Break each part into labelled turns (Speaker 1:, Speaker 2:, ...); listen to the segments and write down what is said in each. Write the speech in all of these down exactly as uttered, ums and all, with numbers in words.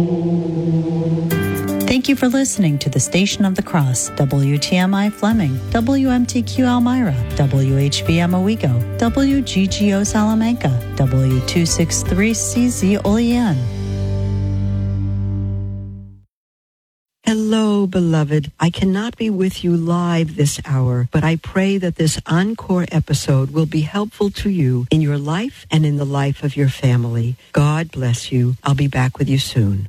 Speaker 1: Thank you for listening to the Station of the Cross, W T M I Fleming, W M T Q Elmira, W H B M Owego, W G G O Salamanca, W two sixty-three C Z Olean.
Speaker 2: Hello, beloved. I cannot be with you live this hour, but I pray that this encore episode will be helpful to you in your life and in the life of your family. God bless you. I'll be back with you soon.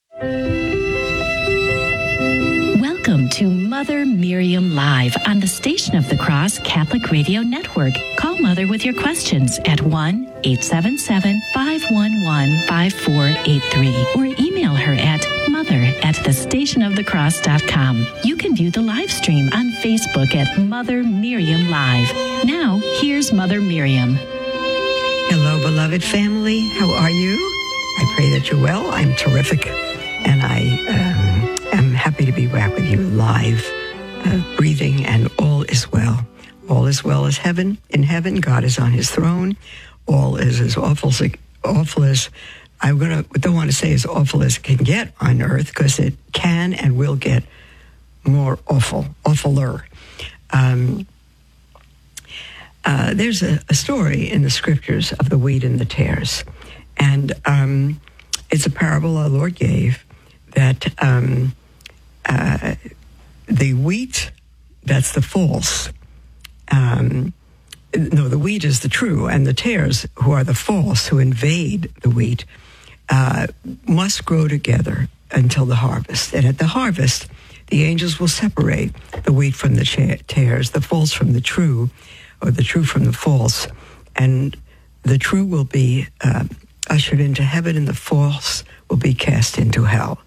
Speaker 3: Welcome to Mother Miriam Live on the Station of the Cross Catholic Radio Network. Call Mother with your questions at one eight seven seven, five one one, five four eight three or email her at mother at the station of the cross dot com. You can view the live stream on Facebook at Mother Miriam Live. Now, here's Mother Miriam.
Speaker 2: Hello, beloved family. How are you? I pray that you're well. I'm terrific, and I um, am happy to be back with you live, uh, breathing, and all is well. All is well as heaven. In heaven, God is on his throne. All is as awful, awful as, I'm gonna, don't want to say as awful as it can get on earth, because it can and will get more awful, awfuler. Um, uh, there's a, a story in the scriptures of the wheat and the tares. And um, it's a parable our Lord gave that um, uh, the wheat, that's the false, um, no, the wheat is the true, and the tares, who are the false, who invade the wheat, uh, must grow together until the harvest. And at the harvest, the angels will separate the wheat from the cha- tares, the false from the true, or the true from the false. And the true will be uh, ushered into heaven, and the false will be cast into hell.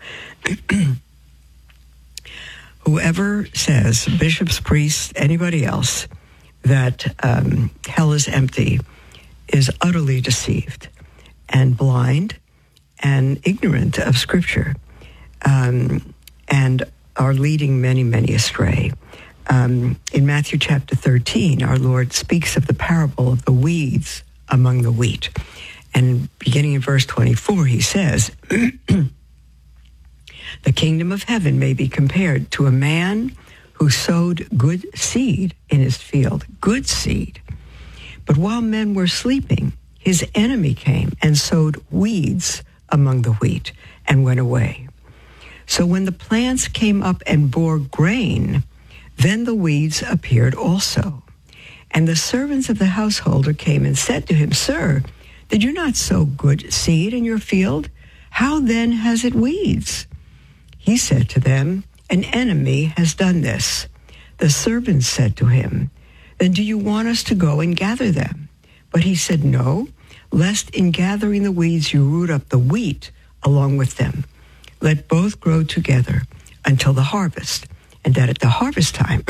Speaker 2: Whoever says, bishops, priests, anybody else, that um, hell is empty is utterly deceived and blind and ignorant of Scripture, um, and are leading many, many astray. Um, in Matthew chapter thirteen, our Lord speaks of the parable of the weeds among the wheat. And beginning in verse twenty-four, he says, the kingdom of heaven may be compared to a man who sowed good seed in his field, good seed. But while men were sleeping, his enemy came and sowed weeds among the wheat and went away. So when the plants came up and bore grain, then the weeds appeared also. And the servants of the householder came and said to him, Sir, did you not sow good seed in your field? How then has it weeds? He said to them, An enemy has done this. The servants said to him, Then do you want us to go and gather them? But he said, No, lest in gathering the weeds you root up the wheat along with them. Let both grow together until the harvest, and that at the harvest time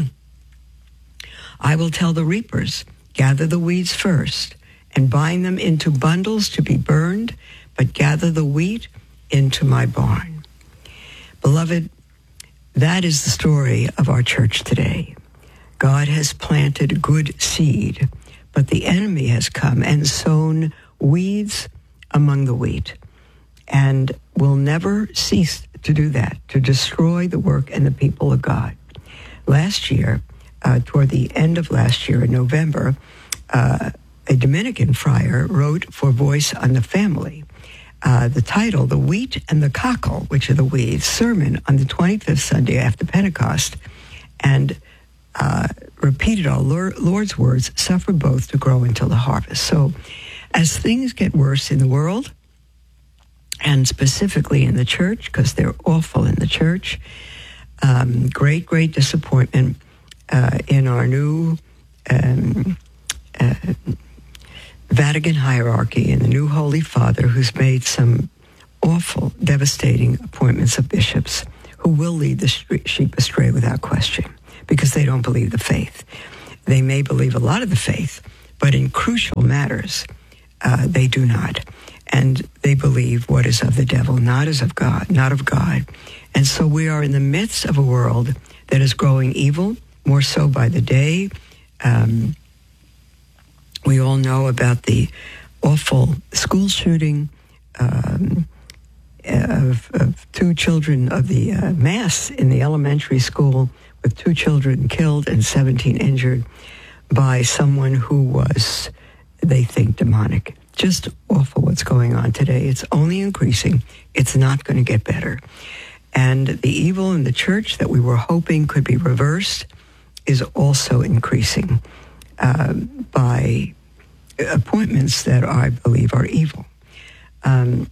Speaker 2: I will tell the reapers, gather the weeds first, and bind them into bundles to be burned, but gather the wheat into my barn. Beloved, that is the story of our church today. God has planted good seed, but the enemy has come and sown weeds among the wheat, and will never cease to do that, to destroy the work and the people of God. Last year, uh, toward the end of last year in November, uh, a Dominican friar wrote for Voice on the Family, uh, the title, The Wheat and the Cockle, which are the weeds, sermon on the twenty-fifth Sunday after Pentecost, and uh, repeated our Lord's words, suffer both to grow until the harvest. So as things get worse in the world, and specifically in the church, because they're awful in the church, um, great, great disappointment uh, in our new um, uh, Vatican hierarchy and the new Holy Father, who's made some awful, devastating appointments of bishops who will lead the sheep astray without question, because they don't believe the faith. They may believe a lot of the faith, but in crucial matters, uh, they do not. And they believe what is of the devil, not as of God, not of God. And so we are in the midst of a world that is growing evil, more so by the day. Um, we all know about the awful school shooting um, of, of two children of the uh, mass in the elementary school with two children killed and seventeen injured by someone who was, they think, demonic. Just awful what's going on today. It's only increasing. It's not going to get better. And the evil in the church that we were hoping could be reversed is also increasing uh, by appointments that I believe are evil. Um,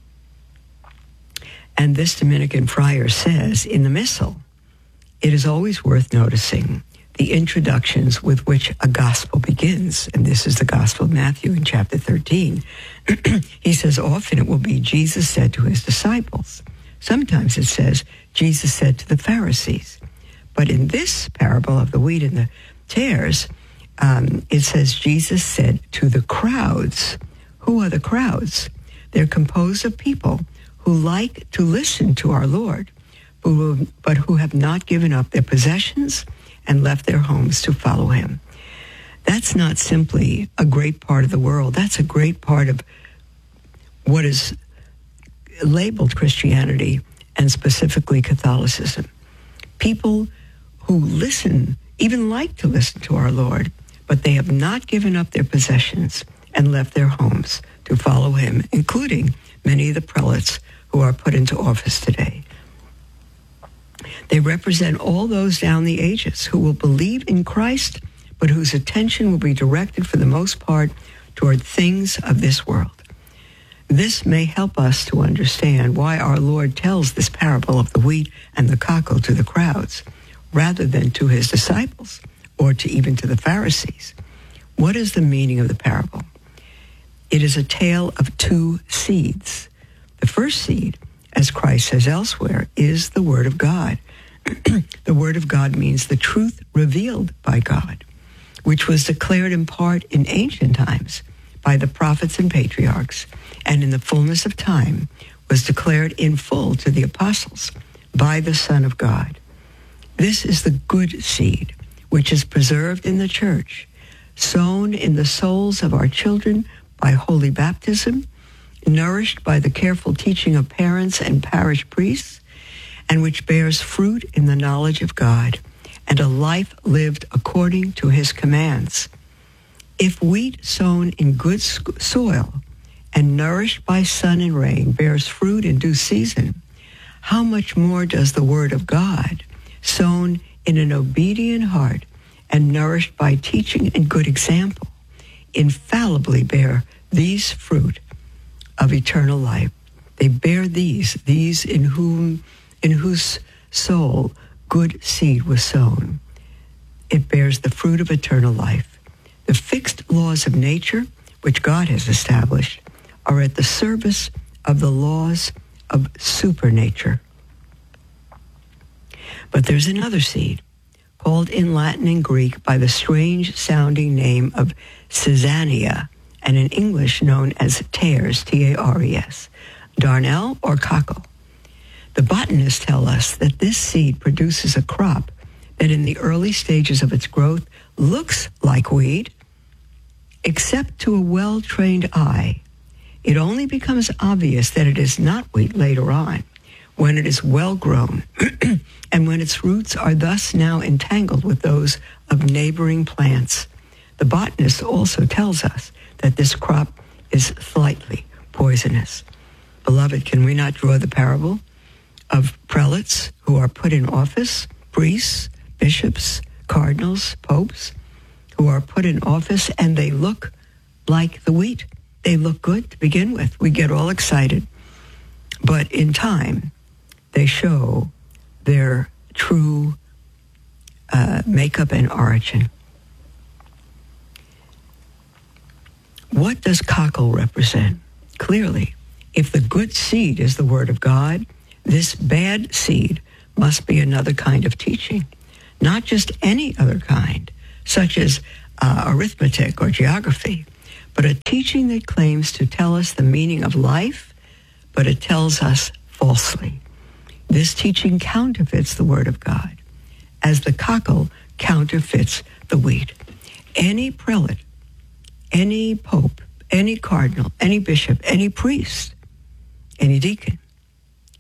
Speaker 2: and this Dominican friar says in the Missal, it is always worth noticing the introductions with which a gospel begins. And this is the Gospel of Matthew in chapter thirteen. He says often it will be Jesus said to his disciples. Sometimes it says Jesus said to the Pharisees. But in this parable of the wheat and the tares, um, it says Jesus said to the crowds. Who are the crowds? They're composed of people who like to listen to our Lord, who, but who have not given up their possessions and left their homes to follow him. That's not simply a great part of the world. That's a great part of what is labeled Christianity and specifically Catholicism. People who listen, even like to listen to our Lord, but they have not given up their possessions and left their homes to follow him, including many of the prelates who are put into office today. They represent all those down the ages who will believe in Christ, but whose attention will be directed for the most part toward things of this world. This may help us to understand why our Lord tells this parable of the wheat and the cockle to the crowds, rather than to his disciples or to even to the Pharisees. What is the meaning of the parable? It is a tale of two seeds. The first seed, as Christ says elsewhere, is the Word of God. The Word of God means the truth revealed by God, which was declared in part in ancient times by the prophets and patriarchs, and in the fullness of time was declared in full to the apostles by the Son of God. This is the good seed, which is preserved in the church, sown in the souls of our children by holy baptism, nourished by the careful teaching of parents and parish priests, and which bears fruit in the knowledge of God and a life lived according to his commands. If wheat sown in good soil and nourished by sun and rain bears fruit in due season, how much more does the word of God, sown in an obedient heart and nourished by teaching and good example, infallibly bear these fruit of eternal life? They bear these, these in whom, in whose soul good seed was sown. It bears the fruit of eternal life. The fixed laws of nature, which God has established, are at the service of the laws of supernature. But there's another seed, called in Latin and Greek by the strange-sounding name of Caesania, and in English known as tares, T A R E S, darnel or cockle. The botanists tell us that this seed produces a crop that in the early stages of its growth looks like wheat, except to a well-trained eye. It only becomes obvious that it is not wheat later on, when it is well grown, and when its roots are thus now entangled with those of neighboring plants. The botanist also tells us that this crop is slightly poisonous. Beloved, can we not draw the parable of prelates who are put in office, priests, bishops, cardinals, popes, who are put in office and they look like the wheat? They look good to begin with. We get all excited. But in time, they show their true uh, makeup and origin. What does cockle represent? Clearly, if the good seed is the word of God, this bad seed must be another kind of teaching, not just any other kind, such as uh, arithmetic or geography, but a teaching that claims to tell us the meaning of life, but it tells us falsely. This teaching counterfeits the word of God, as the cockle counterfeits the wheat. Any prelate, any pope, any cardinal, any bishop, any priest, any deacon,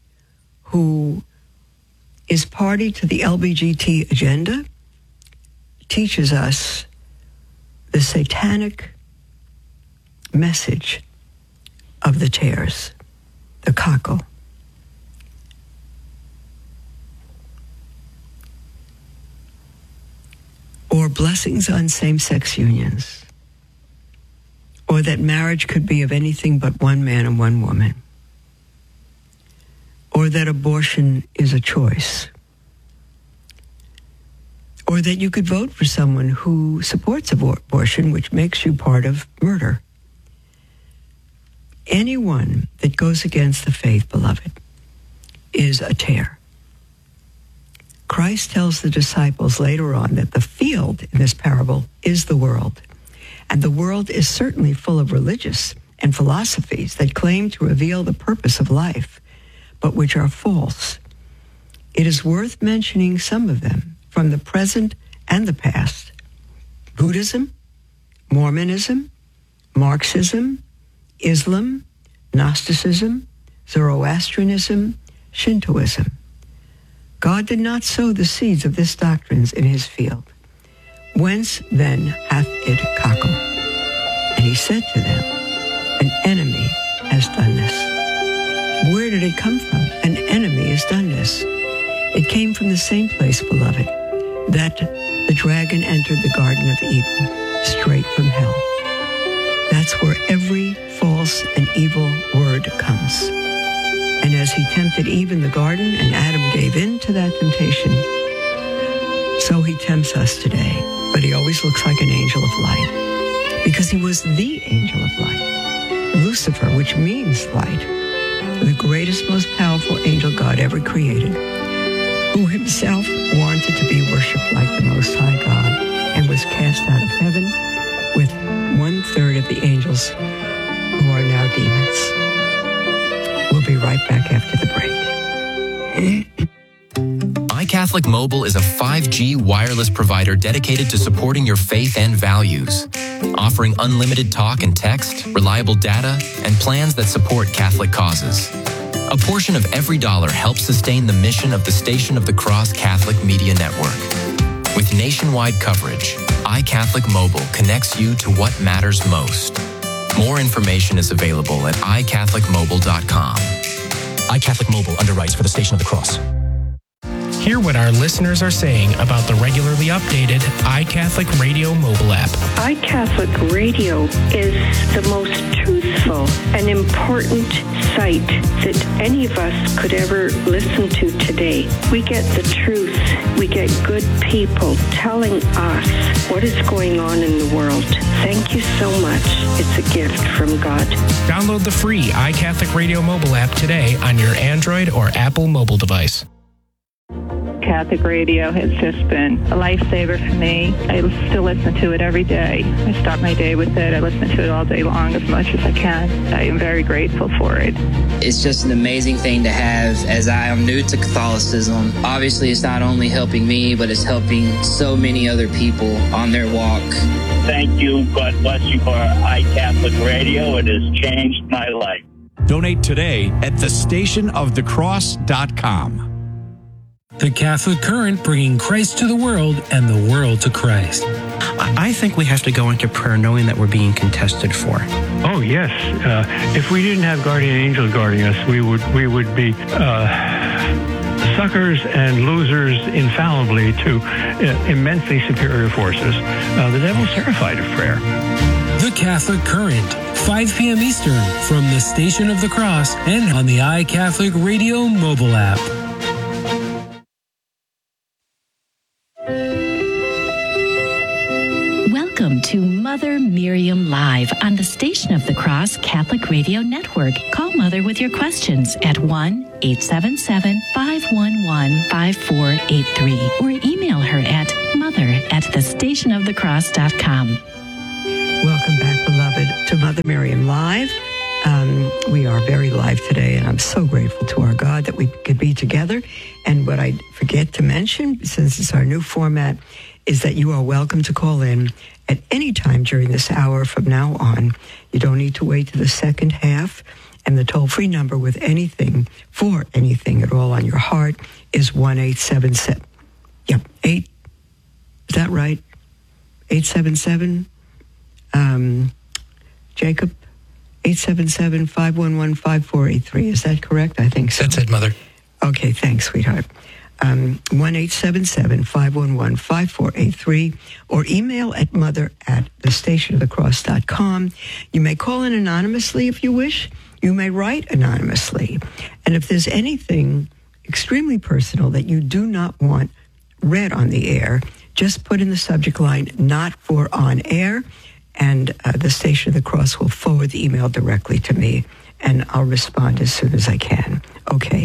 Speaker 2: who is party to the L B G T agenda, teaches us the satanic message of the tares, the cockle. Or blessings on same-sex unions, or that marriage could be of anything but one man and one woman, or that abortion is a choice, or that you could vote for someone who supports abor- abortion, which makes you part of murder. Anyone that goes against the faith, beloved, is a tare. Christ tells the disciples later on that the field in this parable is the world. And the world is certainly full of religious and philosophies that claim to reveal the purpose of life, but which are false. It is worth mentioning some of them from the present and the past. Buddhism, Mormonism, Marxism, Islam, Gnosticism, Zoroastrianism, Shintoism. God did not sow the seeds of this doctrines in his field. Whence then hath it cockled? And he said to them, an enemy has done this. Where did it come from? An enemy has done this. It came from the same place, beloved, that the dragon entered the Garden of Eden, straight from hell. That's where every false and evil word comes. And as he tempted Eve in the garden and Adam gave in to that temptation, so he tempts us today. But he always looks like an angel of light, because he was the angel of light. Lucifer, which means light, the greatest, most powerful angel God ever created, who himself wanted to be worshipped like the Most High God and was cast out of heaven with one-third of the angels who are now demons. We'll be right back after the break.
Speaker 4: iCatholic Mobile is a five G wireless provider dedicated to supporting your faith and values, offering unlimited talk and text, reliable data, and plans that support Catholic causes. A portion of every dollar helps sustain the mission of the Station of the Cross Catholic Media Network. With nationwide coverage, iCatholic Mobile connects you to what matters most. More information is available at i catholic mobile dot com.
Speaker 5: iCatholic Mobile underwrites for the Station of the Cross.
Speaker 6: Hear what our listeners are saying about the regularly updated iCatholic Radio mobile app.
Speaker 7: iCatholic Radio is the most truthful and important site that any of us could ever listen to today. We get the truth. We get good people telling us what is going on in the world. Thank you so much. It's a gift from God.
Speaker 6: Download the free iCatholic Radio mobile app today on your Android or Apple mobile device.
Speaker 8: Catholic radio has just been a lifesaver for me. I still listen to it every day. I start my day with it. I listen to it all day long as much as I can. I am very grateful for it.
Speaker 9: It's just an amazing thing to have, as I am new to Catholicism. Obviously, it's not only helping me, but it's helping so many other people on their walk.
Speaker 10: Thank you. God bless you for iCatholic Radio. It has changed my life.
Speaker 11: Donate today at the station of the cross dot com.
Speaker 12: The Catholic Current, bringing Christ to the world and the world to Christ.
Speaker 13: I think we have to go into prayer knowing that we're being contested for.
Speaker 14: Oh, yes. Uh, if we didn't have guardian angels guarding us, we would we would be uh, suckers and losers infallibly to uh, immensely superior forces. Uh, the devil's terrified of prayer.
Speaker 12: The Catholic Current, five p.m. Eastern, from the Station of the Cross and on the iCatholic Radio mobile app.
Speaker 3: Welcome to Mother Miriam Live on the Station of the Cross Catholic Radio Network. Call Mother with your questions at one eight seven seven, five one one, five four eight three or email her at mother at the station of the cross dot com.
Speaker 2: Welcome back, beloved, to Mother Miriam Live. Um, we are very live today, and I'm so grateful to our God that we could be together. And what I forget to mention, since it's our new format, is that you are welcome to call in at any time during this hour from now on. You don't need to wait to the second half. And the toll-free number with anything, for anything at all on your heart, is one eight seven seven. Yep, eight. Is that right? eight seven seven, um, Jacob? eight seven seven, five one one, five four eight three. Is that correct? I think so.
Speaker 6: That's it, Mother.
Speaker 2: Okay, thanks, sweetheart. Um, one eight seven seven, five one one, five four eight three, or email at mother at the station of the cross dot com. You may call in anonymously if you wish. You may write anonymously. And if there's anything extremely personal that you do not want read on the air, just put in the subject line, not for on air, and uh, the Station of the Cross will forward the email directly to me, and I'll respond as soon as I can. Okay.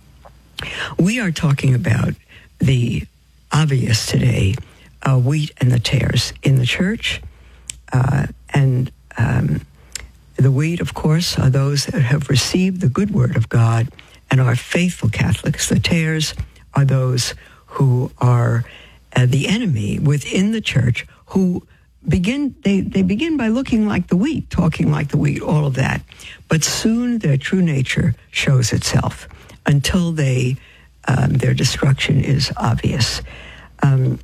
Speaker 2: We are talking about the obvious today, uh, wheat and the tares in the church. Uh, and um, the wheat, of course, are those that have received the good word of God and are faithful Catholics. The tares are those who are uh, the enemy within the church, who begin they, they begin by looking like the wheat, talking like the wheat, all of that. But soon their true nature shows itself until they um, their destruction is obvious. Um,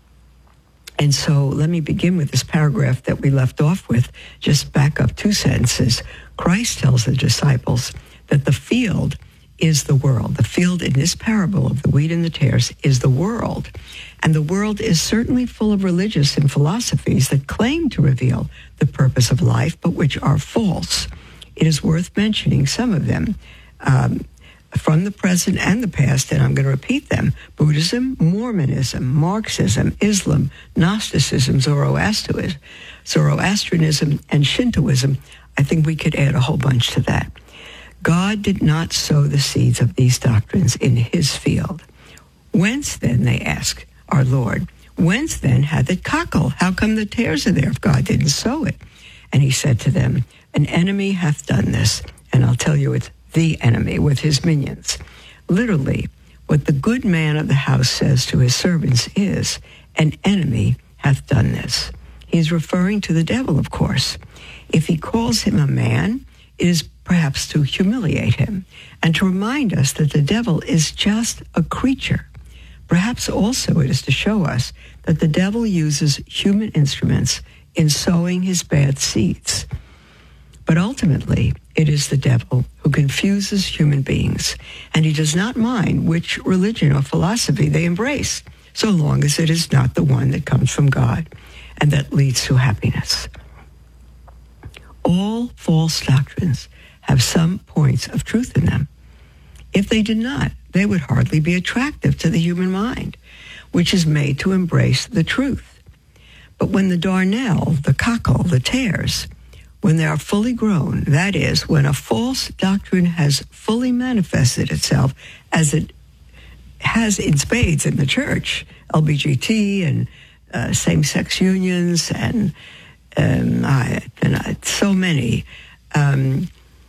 Speaker 2: and so let me begin with this paragraph that we left off with. Just back up two sentences. Christ tells the disciples that the field is the world. The field in this parable of the wheat and the tares is the world. And the world is certainly full of religious and philosophies that claim to reveal the purpose of life, but which are false. It is worth mentioning some of them um, from the present and the past, and I'm going to repeat them. Buddhism, Mormonism, Marxism, Islam, Gnosticism, Zoroastrianism, Zoroastrianism, and Shintoism. I think we could add a whole bunch to that. God did not sow the seeds of these doctrines in his field. Whence then, they ask our Lord, whence then hath it cockle? How come the tares are there if God didn't sow it? And he said to them, an enemy hath done this, and I'll tell you it's the enemy with his minions. Literally, what the good man of the house says to his servants is, an enemy hath done this. He's referring to the devil, of course. If he calls him a man, it is perhaps to humiliate him and to remind us that the devil is just a creature. Perhaps also it is to show us that the devil uses human instruments in sowing his bad seeds. But ultimately, it is the devil who confuses human beings, and he does not mind which religion or philosophy they embrace, so long as it is not the one that comes from God and that leads to happiness. All false doctrines have some points of truth in them. If they did not, they would hardly be attractive to the human mind, which is made to embrace the truth. But when the darnel, the cockle, the tares, when they are fully grown, that is, when a false doctrine has fully manifested itself, as it has in spades in the church, L G B T and uh, same-sex unions and, um, I, and I, so many, um,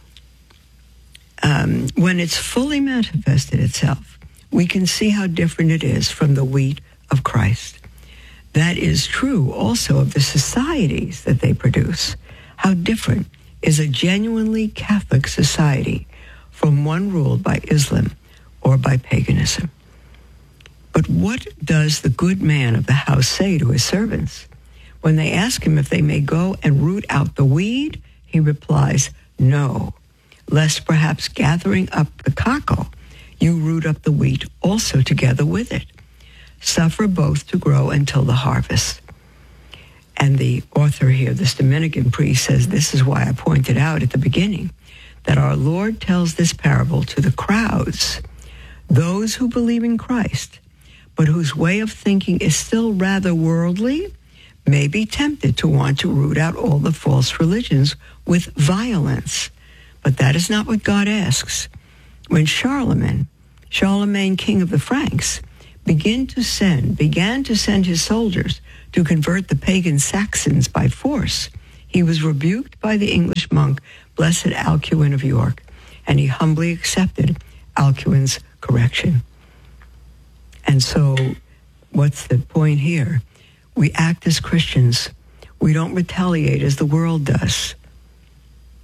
Speaker 2: Um, when it's fully manifested itself, we can see how different it is from the wheat of Christ. That is true also of the societies that they produce. How different is a genuinely Catholic society from one ruled by Islam or by paganism? But what does the good man of the house say to his servants? When they ask him if they may go and root out the weed, he replies, no, lest perhaps gathering up the cockle, you root up the wheat also together with it. Suffer both to grow until the harvest. And the author here, this Dominican priest, says, this is why I pointed out at the beginning that our Lord tells this parable to the crowds, those who believe in Christ, but whose way of thinking is still rather worldly, may be tempted to want to root out all the false religions with violence. But that is not what God asks. When Charlemagne, Charlemagne, king of the Franks, began to send, began to send his soldiers to convert the pagan Saxons by force, he was rebuked by the English monk, Blessed Alcuin of York, and he humbly accepted Alcuin's correction. And so, what's the point here? We act as Christians. We don't retaliate as the world does.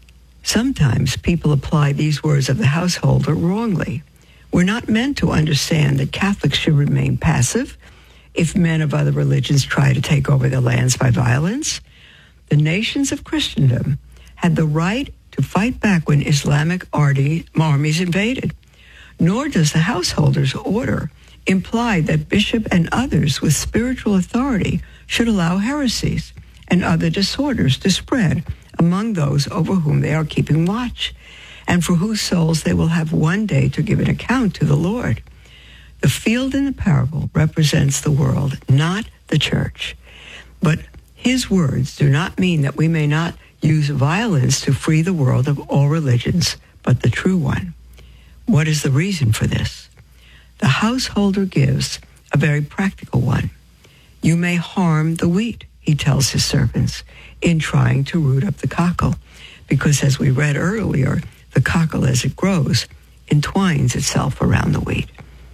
Speaker 2: Sometimes people apply these words of the householder wrongly. We're not meant to understand that Catholics should remain passive if men of other religions try to take over their lands by violence. The nations of Christendom had the right to fight back when Islamic armies invaded. Nor does the householder's order imply that bishop and others with spiritual authority should allow heresies and other disorders to spread among those over whom they are keeping watch, and for whose souls they will have one day to give an account to the Lord. The field in the parable represents the world, not the church. But his words do not mean that we may not use violence to free the world of all religions, but the true one. What is the reason for this? The householder gives a very practical one. You may harm the wheat, he tells his servants, in trying to root up the cockle, because as we read earlier, the cockle as it grows entwines itself around the wheat.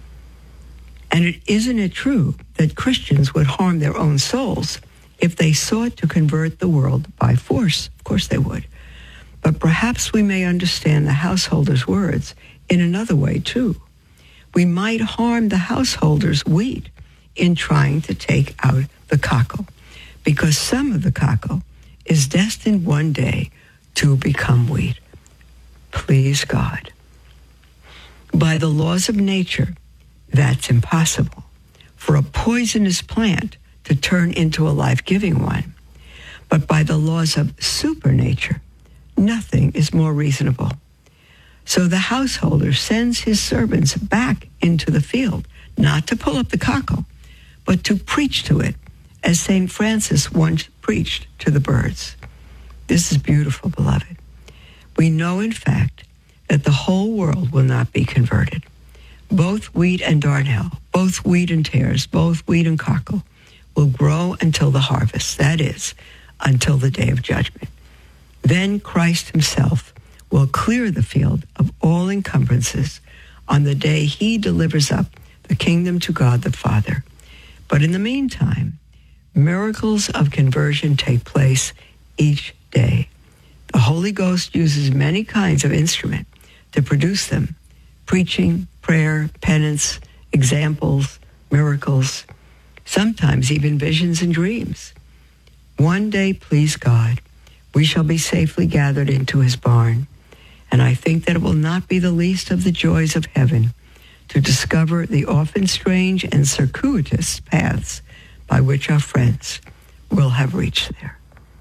Speaker 2: And it, isn't it true that Christians would harm their own souls if they sought to convert the world by force? Of course they would. But perhaps we may understand the householder's words in another way too. We might harm the householder's wheat in trying to take out the cockle, because some of the cockle is destined one day to become wheat. Please God. By the laws of nature, that's impossible for a poisonous plant to turn into a life-giving one. But by the laws of supernature, nothing is more reasonable. So the householder sends his servants back into the field, not to pull up the cockle, but to preach to it, as Saint Francis once preached to the birds. This is beautiful, beloved. We know, in fact, that the whole world will not be converted. Both wheat and darnel, both wheat and tares, both wheat and cockle will grow until the harvest, that is, until the day of judgment. Then Christ himself will clear the field of all encumbrances on the day he delivers up the kingdom to God the Father. But in the meantime, miracles of conversion take place each day. The Holy Ghost uses many kinds of instrument to produce them: preaching, prayer, penance, examples, miracles, sometimes even visions and dreams. One day, please God, we shall be safely gathered into his barn, and I think that it will not be the least of the joys of heaven to discover the often strange and circuitous paths by which our friends will have reached there.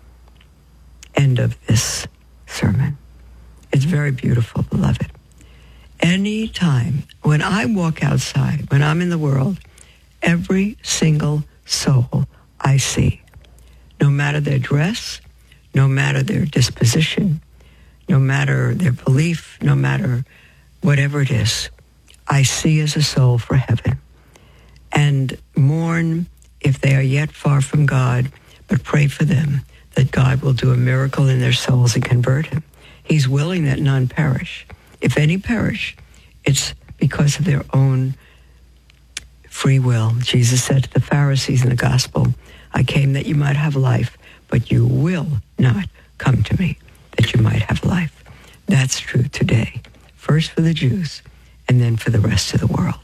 Speaker 2: End of this sermon. It's very beautiful, beloved. Any time when I walk outside, when I'm in the world, every single soul I see, no matter their dress, no matter their disposition, no matter their belief, no matter whatever it is, I see as a soul for heaven, and mourn if they are yet far from God, but pray for them that God will do a miracle in their souls and convert him. He's willing that none perish. If any perish, it's because of their own free will. Jesus said to the Pharisees in the gospel, I came that you might have life, but you will not come to me that you might have life. That's true today. First for the Jews, and then for the rest of the world.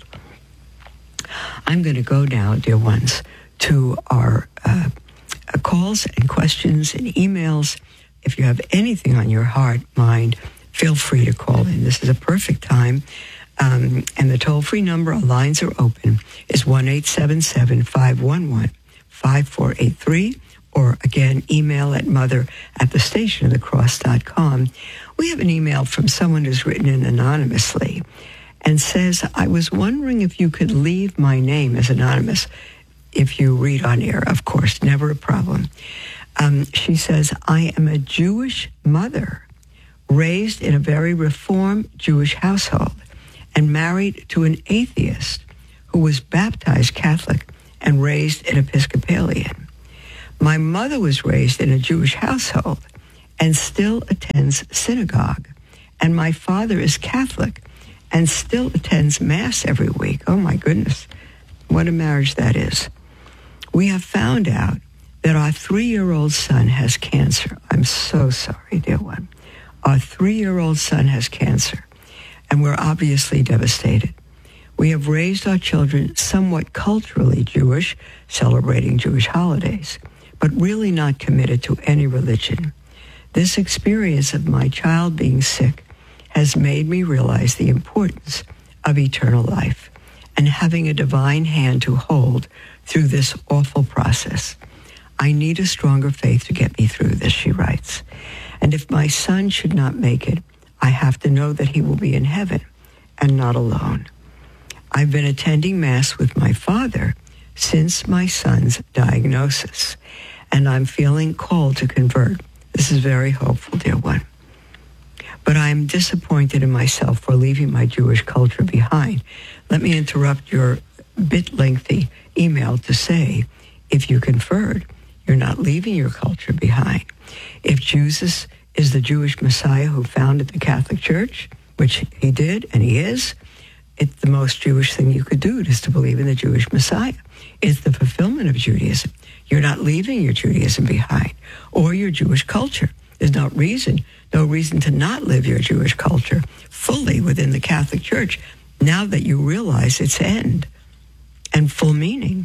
Speaker 2: I'm going to go now, dear ones, to our uh, calls and questions and emails. If you have anything on your heart, mind, feel free to call in. This is a perfect time. Um, and the toll-free number, our lines are open, is one eight seven seven, five one one, five four eight three. Or again, email at mother at the station of the cross dot com. We have an email from someone who's written in anonymously and says, I was wondering if you could leave my name as anonymous if you read on air, of course, never a problem. Um, she says, I am a Jewish mother raised in a very Reformed Jewish household and married to an atheist who was baptized Catholic and raised an Episcopalian. My mother was raised in a Jewish household and still attends synagogue. And my father is Catholic and still attends Mass every week. Oh, my goodness. What a marriage that is. We have found out that our three-year-old son has cancer. I'm so sorry, dear one. Our three-year-old son has cancer, and we're obviously devastated. We have raised our children somewhat culturally Jewish, celebrating Jewish holidays, but really not committed to any religion. This experience of my child being sick has made me realize the importance of eternal life and having a divine hand to hold through this awful process. I need a stronger faith to get me through this, she writes. And if my son should not make it, I have to know that he will be in heaven and not alone. I've been attending Mass with my father since my son's diagnosis, and I'm feeling called to convert. This is very hopeful, dear one. But I'm disappointed in myself for leaving my Jewish culture behind. Let me interrupt your bit lengthy email to say, if you convert, you're not leaving your culture behind. If Jesus is the Jewish Messiah who founded the Catholic Church, which he did and he is, it's the most Jewish thing you could do is to believe in the Jewish Messiah. It's the fulfillment of Judaism. You're not leaving your Judaism behind or your Jewish culture. There's no reason, no reason to not live your Jewish culture fully within the Catholic Church now that you realize its end and full meaning.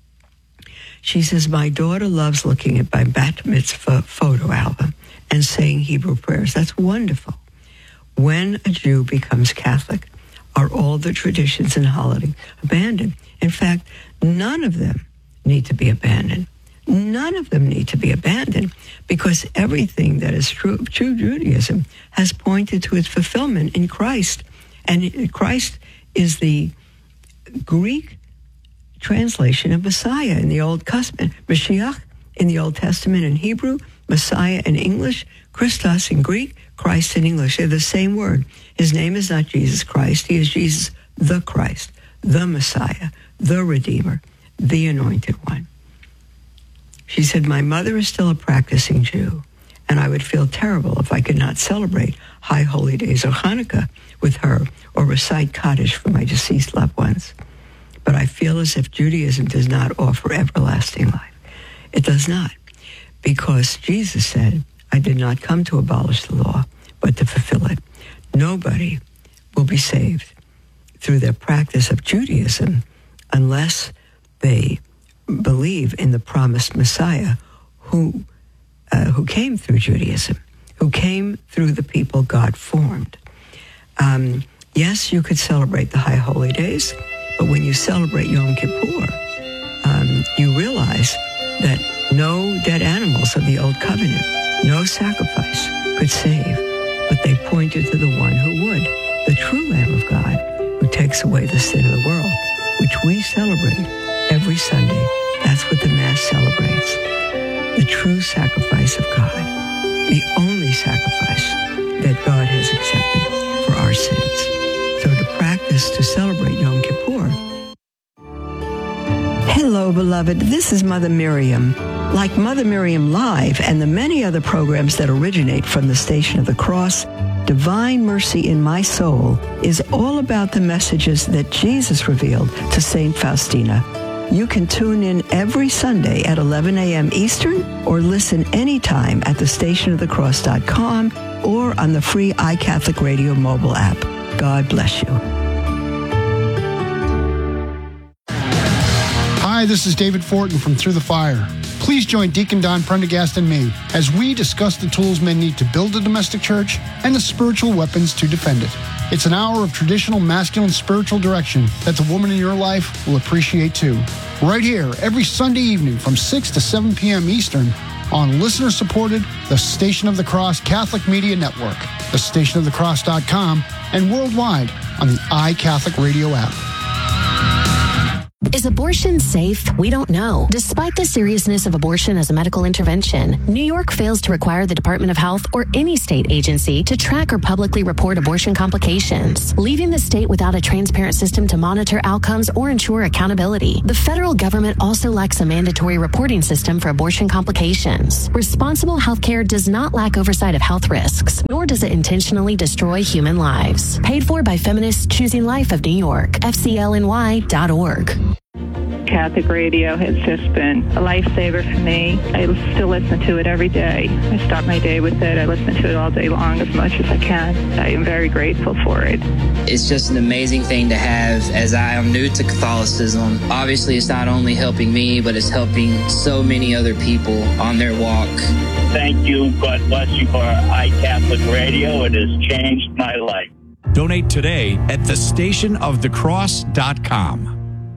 Speaker 2: She says, my daughter loves looking at my bat mitzvah photo album and saying Hebrew prayers. That's wonderful. When a Jew becomes Catholic, are all the traditions and holidays abandoned? In fact, none of them need to be abandoned. None of them need to be abandoned because everything that is true of true Judaism has pointed to its fulfillment in Christ. And Christ is the Greek translation of Messiah in the Old Testament. Mashiach in the Old Testament in Hebrew, Messiah in English, Christos in Greek, Christ in English. They're the same word. His name is not Jesus Christ. He is Jesus the Christ, the Messiah, the Redeemer, the Anointed One. She said, my mother is still a practicing Jew, and I would feel terrible if I could not celebrate High Holy Days or Hanukkah with her or recite Kaddish for my deceased loved ones. But I feel as if Judaism does not offer everlasting life. It does not, because Jesus said, I did not come to abolish the law, but to fulfill it. Nobody will be saved through their practice of Judaism unless they believe in the promised Messiah who uh, who came through Judaism, who came through the people God formed. Um, yes, you could celebrate the High Holy Days, but when you celebrate Yom Kippur, um, you realize that no dead animals of the Old Covenant, no sacrifice could save, but they pointed to the one who would, the true Lamb of God, who takes away the sin of the world, which we celebrate every Sunday. That's what the Mass celebrates. The true sacrifice of God, the only sacrifice that God has accepted for our sins. So to practice, to celebrate Yom Kippur. Hello, beloved. This is Mother Miriam. Like Mother Miriam Live and the many other programs that originate from the Station of the Cross, Divine Mercy in My Soul is all about the messages that Jesus revealed to Saint Faustina. You can tune in every Sunday at eleven a.m. Eastern or listen anytime at the station of the cross dot com or on the free iCatholic Radio mobile app. God bless you.
Speaker 15: Hi, this is David Fortin from Through the Fire. Please join Deacon Don Prendergast and me as we discuss the tools men need to build a domestic church and the spiritual weapons to defend it. It's an hour of traditional masculine spiritual direction that the woman in your life will appreciate too. Right here, every Sunday evening from six to seven p.m. Eastern on listener-supported The Station of the Cross Catholic Media Network, the station of the cross dot com, and worldwide on the iCatholic Radio app.
Speaker 16: Is abortion safe? We don't know. Despite the seriousness of abortion as a medical intervention, New York fails to require the Department of Health or any state agency to track or publicly report abortion complications, leaving the state without a transparent system to monitor outcomes or ensure accountability. The federal government also lacks a mandatory reporting system for abortion complications. Responsible healthcare does not lack oversight of health risks, nor does it intentionally destroy human lives. Paid for by Feminists Choosing Life of New York, F C L N Y dot org.
Speaker 8: Catholic radio has just been a lifesaver for me. I still listen to it every day. I start my day with it. I listen to it all day long as much as I can. I am very grateful for it.
Speaker 9: It's just an amazing thing to have, as I am new to Catholicism. Obviously, it's not only helping me, but it's helping so many other people on their walk.
Speaker 10: Thank you. God bless you for iCatholic Radio. It has changed my life.
Speaker 11: Donate today at the station of the cross dot com.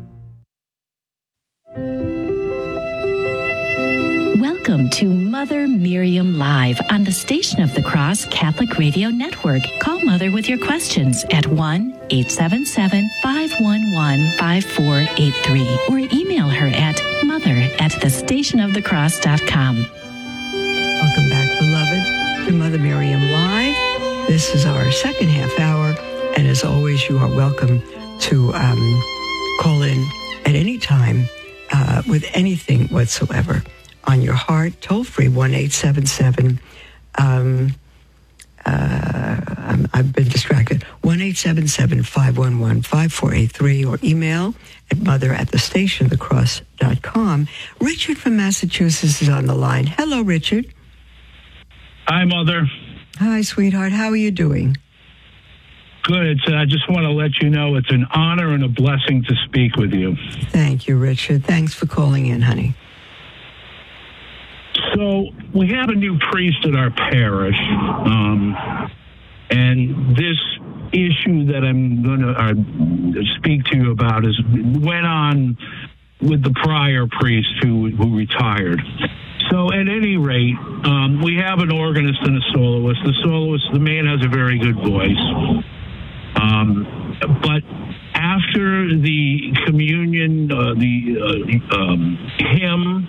Speaker 3: Welcome to Mother Miriam Live on the Station of the Cross Catholic Radio Network. Call Mother with your questions at one eight seven seven, five one one, five four eight three or email her at mother at the station of the cross dot com.
Speaker 2: Welcome back, beloved, to Mother Miriam Live. This is our second half hour, and as always, you are welcome to um, call in at any time uh, with anything whatsoever on your heart. Toll free, one eight seven seven. Um, uh, I'm, I've been distracted. one eight seven seven, five one one, five four eight three or email at mother at the station of the cross dot com. Richard from Massachusetts is on the line. Hello, Richard.
Speaker 17: Hi, Mother.
Speaker 2: Hi, sweetheart. How are you doing?
Speaker 17: Good. Uh, I just want to let you know it's an honor and a blessing to speak with you.
Speaker 2: Thank you, Richard. Thanks for calling in, honey.
Speaker 17: So we have a new priest at our parish, um, and this issue that I'm going to uh, speak to you about is went on with the prior priest who, who retired. So at any rate, um, we have an organist and a soloist. The soloist, the man has a very good voice. Um, but after the communion, uh, the uh, um, hymn,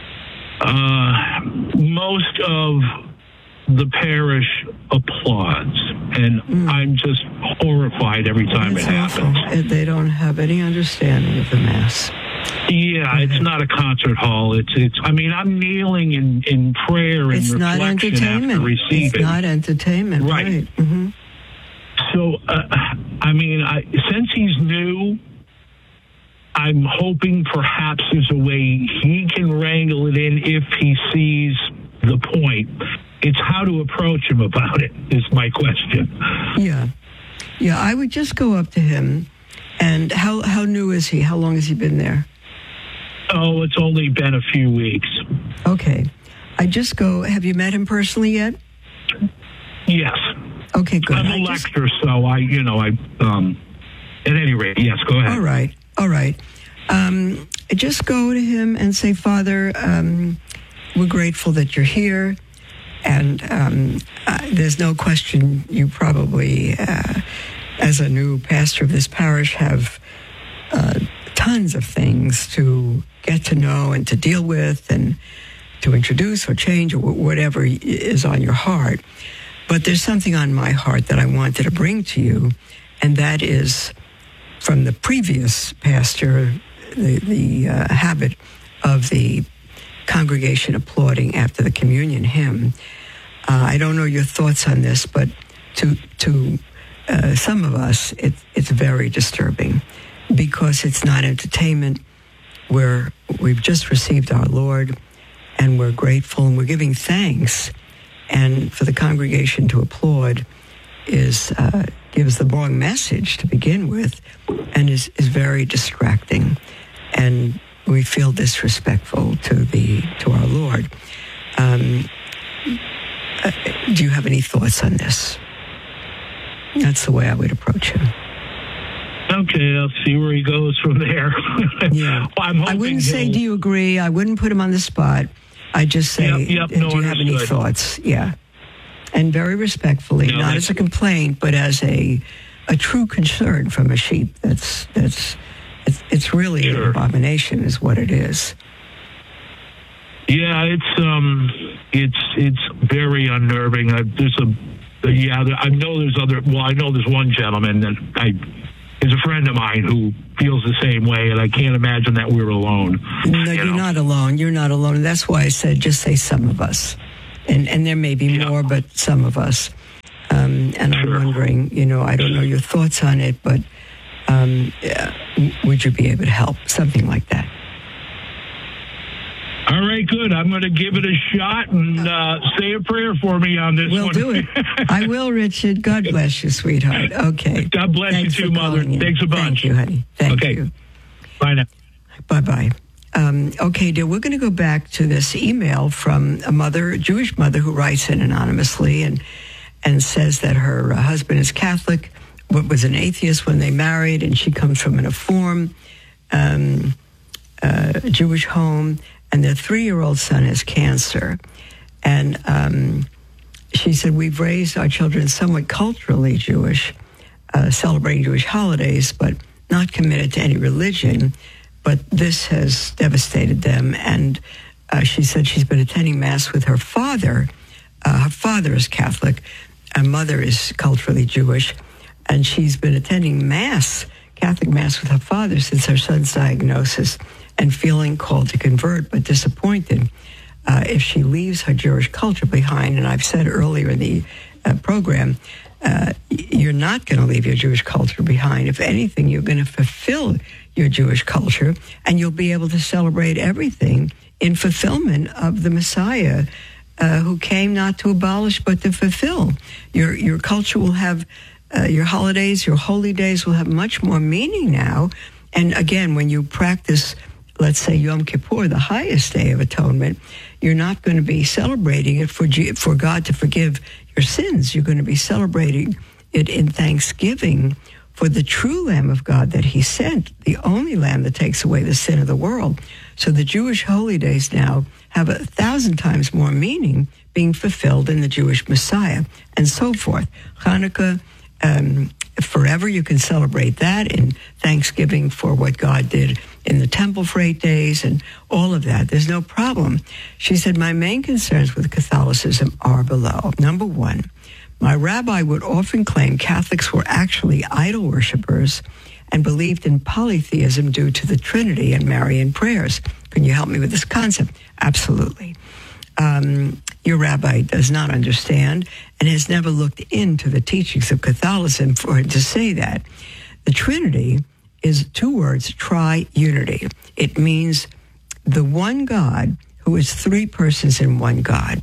Speaker 17: uh, most of the parish applauds, and mm. I'm just horrified every time
Speaker 2: it's
Speaker 17: it happens.
Speaker 2: Awful. They don't have any understanding of the Mass.
Speaker 17: Yeah, it's not a concert hall. It's it's. I mean, I'm kneeling in, in prayer and
Speaker 2: it's
Speaker 17: reflection
Speaker 2: not entertainment.
Speaker 17: after receiving.
Speaker 2: It's not entertainment, right? right. Mm-hmm.
Speaker 17: So, uh, I mean, I, since he's new, I'm hoping perhaps there's a way he can wrangle it in if he sees the point. It's how to approach him about it is my question.
Speaker 2: Yeah, yeah. I would just go up to him. And how how new is he? How long has he been there?
Speaker 17: Oh, it's only been a few weeks.
Speaker 2: Okay. I just go, have you met him personally yet?
Speaker 17: Yes.
Speaker 2: Okay, good.
Speaker 17: I'm a
Speaker 2: I
Speaker 17: lector,
Speaker 2: just...
Speaker 17: so I, you know, I, um, at any rate, yes, go ahead.
Speaker 2: All right, all right. Um, just go to him and say, Father, um, we're grateful that you're here. And um, uh, there's no question you probably... Uh, as a new pastor of this parish, have uh, tons of things to get to know and to deal with and to introduce or change or whatever is on your heart. But there's something on my heart that I wanted to bring to you, and that is from the previous pastor, the, the uh, habit of the congregation applauding after the communion hymn. Uh, I don't know your thoughts on this, but to to Uh, some of us, it, it's very disturbing because it's not entertainment. We're, we've just received our Lord, and we're grateful, and we're giving thanks. And for the congregation to applaud is uh, gives the wrong message to begin with, and is, is very distracting. And we feel disrespectful to the to our Lord. Um, uh, do you have any thoughts on this? That's the way I would approach him.
Speaker 17: Okay, I'll see where he goes from there.
Speaker 2: Yeah.
Speaker 17: Well, I'm
Speaker 2: I wouldn't say,
Speaker 17: he'll...
Speaker 2: do you agree? I wouldn't put him on the spot. I'd just say,
Speaker 17: yep, yep,
Speaker 2: do
Speaker 17: no,
Speaker 2: you have any
Speaker 17: understood.
Speaker 2: thoughts? Yeah. And very respectfully,
Speaker 17: no,
Speaker 2: not as a complaint, but as a a true concern from a sheep. That's, that's it's, it's really
Speaker 17: sure.
Speaker 2: an abomination is what it is.
Speaker 17: Yeah, it's, um, it's, it's very unnerving. I, there's a, Yeah, I know there's other. Well, I know there's one gentleman that I is a friend of mine who feels the same way, and I can't imagine that we're alone.
Speaker 2: No,
Speaker 17: you
Speaker 2: you're
Speaker 17: know?
Speaker 2: not alone. You're not alone. And that's why I said just say some of us, and and there may be
Speaker 17: yeah.
Speaker 2: more, but some of us. Um, and sure. I'm wondering, you know, I don't know your thoughts on it, but um, yeah, would you be able to help? Something like that.
Speaker 17: All right, good. I'm going to give it a shot and uh, say a prayer for me on this
Speaker 2: we'll
Speaker 17: one.
Speaker 2: We'll do it. I will, Richard. God bless you, sweetheart. Okay.
Speaker 17: God bless
Speaker 2: Thanks
Speaker 17: you too, Mother.
Speaker 2: In.
Speaker 17: Thanks a bunch.
Speaker 2: Thank you, honey. Thank
Speaker 17: okay.
Speaker 2: you.
Speaker 17: Bye now.
Speaker 2: Bye-bye. Um, okay, dear, we're going to go back to this email from a mother, a Jewish mother, who writes in anonymously and and says that her uh, husband is Catholic, was an atheist when they married, and she comes from an Reform um, uh, Jewish home, and their three-year-old son has cancer. And um, she said, we've raised our children somewhat culturally Jewish, uh, celebrating Jewish holidays, but not committed to any religion. But this has devastated them. And uh, she said she's been attending Mass with her father. Uh, her father is Catholic. Her mother is culturally Jewish. And she's been attending Mass, Catholic Mass with her father since her son's diagnosis, and feeling called to convert, but disappointed uh, if she leaves her Jewish culture behind. And I've said earlier in the uh, program, uh, you're not going to leave your Jewish culture behind. If anything, you're going to fulfill your Jewish culture, and you'll be able to celebrate everything in fulfillment of the Messiah, uh, who came not to abolish but to fulfill. Your your culture will have, uh, your holidays, your holy days will have much more meaning now. And again, when you practice, let's say Yom Kippur, the highest day of atonement, you're not going to be celebrating it for G- for God to forgive your sins. You're going to be celebrating it in thanksgiving for the true Lamb of God that he sent, the only Lamb that takes away the sin of the world. So the Jewish holy days now have a thousand times more meaning being fulfilled in the Jewish Messiah, and so forth. Hanukkah, um, forever you can celebrate that in thanksgiving for what God did in the temple for eight days and all of that. There's no problem. She said, my main concerns with Catholicism are below. Number one, my rabbi would often claim Catholics were actually idol worshippers and believed in polytheism due to the Trinity and Marian prayers. Can you help me with this concept? Absolutely. Um, your rabbi does not understand and has never looked into the teachings of Catholicism for him to say that. The Trinity is two words, tri-unity. It means the one God who is three persons in one God.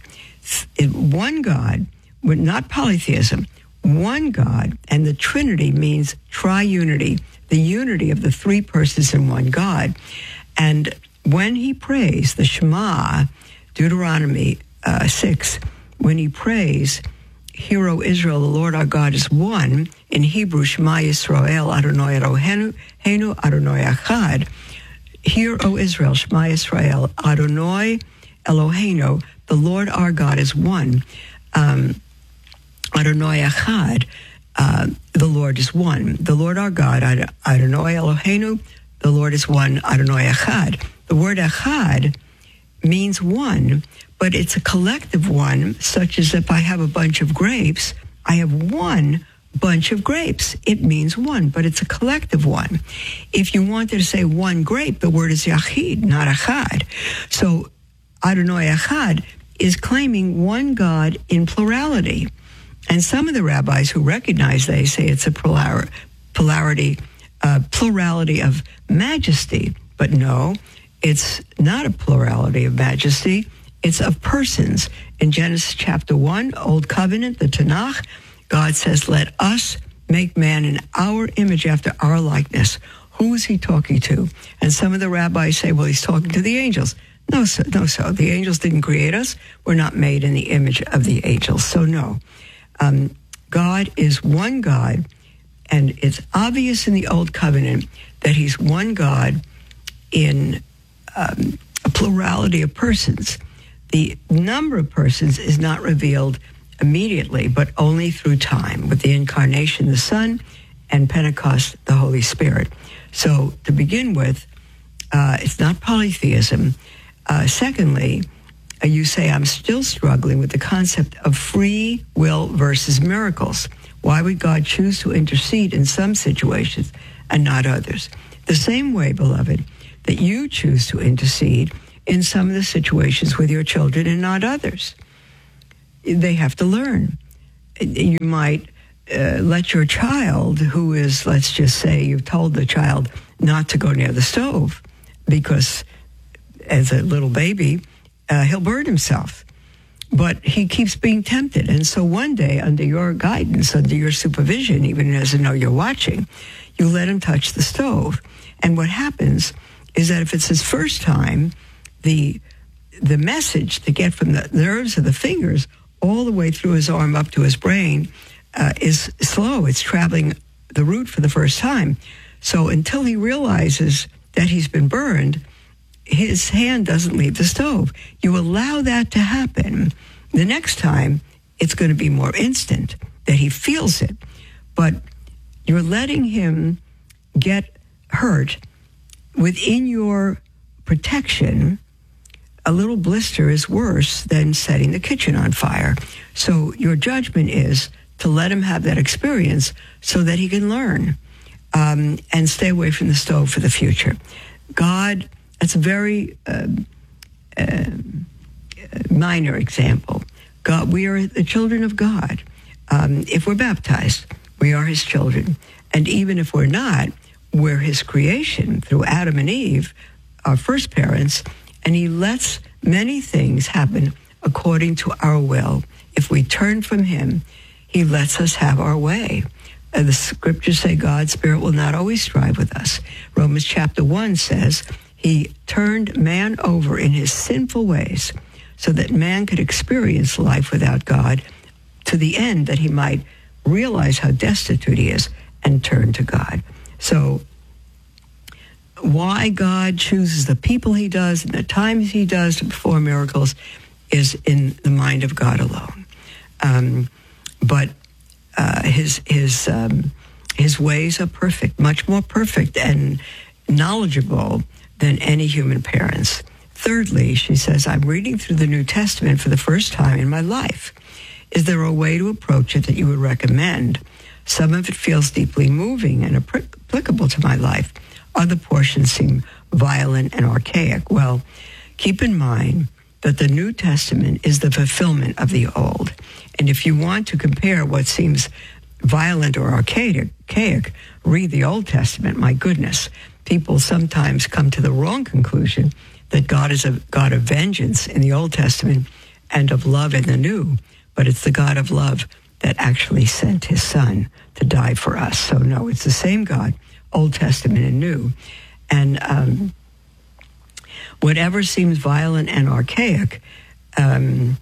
Speaker 2: One God, not polytheism, one God, and the Trinity means tri-unity, the unity of the three persons in one God. And when he prays the Shema, Deuteronomy uh, six, when he prays, Hear, O Israel, the Lord our God is one, in Hebrew, Shema Yisrael, Adonai Eloheinu, Heinu Adonai Echad. Hear, O Israel, Shema Yisrael, Adonai Eloheinu, the Lord our God is one. Um, Adonai Echad, uh, the Lord is one. The Lord our God, Adonai Eloheinu, the Lord is one, Adonai Echad. The word Echad means one, but it's a collective one, such as if I have a bunch of grapes, I have one bunch of grapes. It means one, but it's a collective one. If you wanted to say one grape, the word is Yachid, not Echad. So Adonai Echad is claiming one God in plurality. And some of the rabbis who recognize, they say it's a polar, polarity, uh, plurality of majesty. But no, it's not a plurality of majesty. It's of persons. In Genesis chapter one, Old Covenant, the Tanakh, God says, let us make man in our image after our likeness. Who is he talking to? And some of the rabbis say, well, he's talking to the angels. No, so, no, so. The angels didn't create us. We're not made in the image of the angels. So no. Um, God is one God, and it's obvious in the Old Covenant that he's one God in um, a plurality of persons. The number of persons is not revealed immediately, but only through time, with the incarnation, the Son, and Pentecost, the Holy Spirit. So to begin with, uh, it's not polytheism. Uh, secondly, uh, you say, I'm still struggling with the concept of free will versus miracles. Why would God choose to intercede in some situations and not others? The same way, beloved, that you choose to intercede in some of the situations with your children and not others. They have to learn. You might uh, let your child, who is, let's just say, you've told the child not to go near the stove because as a little baby, uh, he'll burn himself. But he keeps being tempted. And so one day, under your guidance, under your supervision, even as you know you're watching, you let him touch the stove. And what happens is that if it's his first time, the the message to get from the nerves of the fingers all the way through his arm up to his brain uh, is slow. It's traveling the route for the first time. So until he realizes that he's been burned, his hand doesn't leave the stove. You allow that to happen. The next time, it's going to be more instant that he feels it. But you're letting him get hurt within your protection. A little blister is worse than setting the kitchen on fire. So your judgment is to let him have that experience so that he can learn um, and stay away from the stove for the future. God, that's a very uh, uh, minor example. God, we are the children of God. Um, if we're baptized, we are his children. And even if we're not, we're his creation through Adam and Eve, our first parents, and he lets many things happen according to our will. If we turn from him, he lets us have our way. Uh, the scriptures say God's Spirit will not always strive with us. Romans chapter one says he turned man over in his sinful ways so that man could experience life without God to the end that he might realize how destitute he is and turn to God. So why God chooses the people he does and the times he does to perform miracles is in the mind of God alone. Um, but uh, his his um, his ways are perfect, much more perfect and knowledgeable than any human parents. Thirdly, she says, I'm reading through the New Testament for the first time in my life. Is there a way to approach it that you would recommend? Some of it feels deeply moving and applicable to my life. Other portions seem violent and archaic. Well, keep in mind that the New Testament is the fulfillment of the Old. And if you want to compare what seems violent or archaic, archaic, read the Old Testament. My goodness, people sometimes come to the wrong conclusion that God is a God of vengeance in the Old Testament and of love in the New. But it's the God of love that actually sent his son to die for us. So no, it's the same God, Old Testament and New. And um, whatever seems violent and archaic um,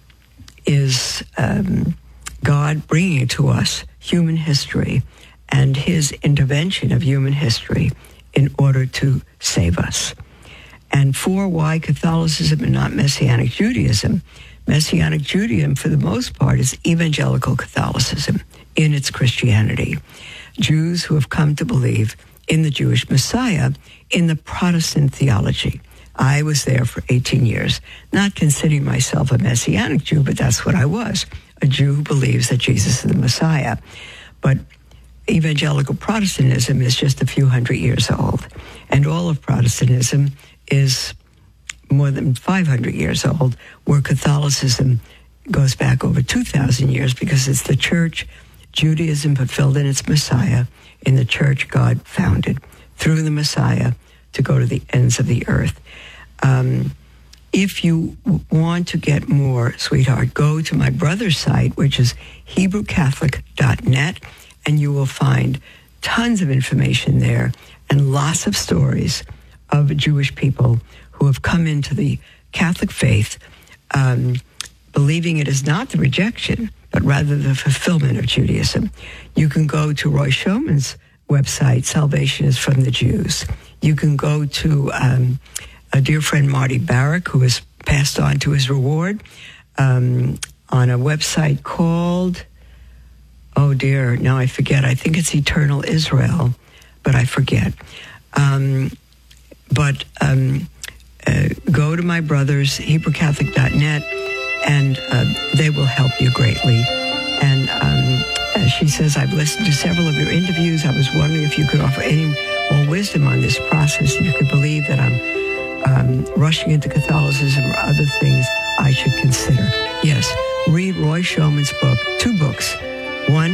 Speaker 2: is um, God bringing to us human history and his intervention of human history in order to save us. And for why Catholicism and not Messianic Judaism? Messianic Judaism, for the most part, is evangelical Catholicism in its Christianity. Jews who have come to believe in the Jewish Messiah in the Protestant theology. I was there for eighteen years, not considering myself a Messianic Jew, but that's what I was, a Jew who believes that Jesus is the Messiah. But evangelical Protestantism is just a few hundred years old, and all of Protestantism is more than five hundred years old, where Catholicism goes back over two thousand years because it's the church, Judaism fulfilled in its Messiah, in the church God founded through the Messiah to go to the ends of the earth. Um, if you want to get more, sweetheart, go to my brother's site, which is Hebrew Catholic dot net, and you will find tons of information there and lots of stories of Jewish people who have come into the Catholic faith, um, believing it is not the rejection, but rather the fulfillment of Judaism. You can go to Roy Schoeman's website, Salvation is from the Jews. You can go to um, a dear friend, Marty Barrick, who has passed on to his reward, um, on a website called, oh dear, now I forget, I think it's Eternal Israel, but I forget. Um, but um, uh, go to my brother's, Hebrew Catholic dot net, and uh, they will help you greatly. And um, as she says, I've listened to several of your interviews. I was wondering if you could offer any more wisdom on this process, if you could believe that I'm um, rushing into Catholicism or other things I should consider. Yes, read Roy Schoeman's book, two books. One,